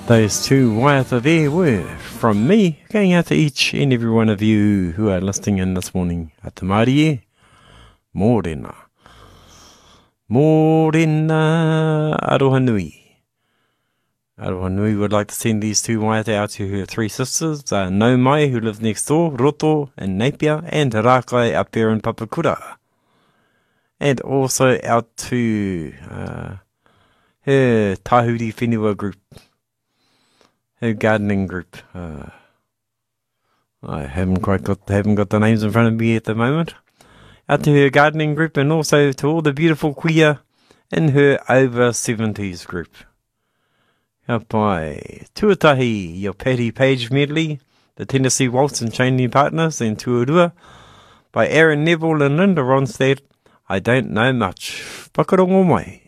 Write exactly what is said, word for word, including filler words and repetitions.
Those two waiata there were from me, going out to each and every one of you who are listening in this morning. At the Mārie, Mōrena. Mōrena Aroha Nui. Aroha Nui would like to send these two waiata out to her three sisters, uh, Nau Mai, who lives next door, Roto and Napier, and Rakai up there in Papakura. And also out to uh, her Tahuri Whenua group. Her gardening group. Uh, I haven't quite got haven't got the names in front of me at the moment. Out to her gardening group, and also to all the beautiful queer in her over seventies group. Out by Tuatahi, your Patty Page medley, the Tennessee Waltz and Chaining Partners, and Tuarua by Aaron Neville and Linda Ronstadt. I don't know much. Whakarongo mai.